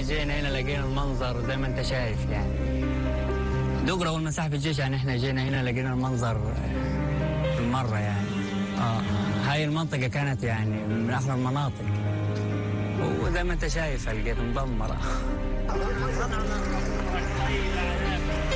جينا هنا لقينا المنظر زي ما انت شايف يعني. دقرة أول ما سحب الجيش يعني احنا جينا هنا لقينا المنظر بالمرة يعني. هاي المنطقة كانت يعني من أحلى المناطق، وزي ما انت شايف لقيت مدمرة.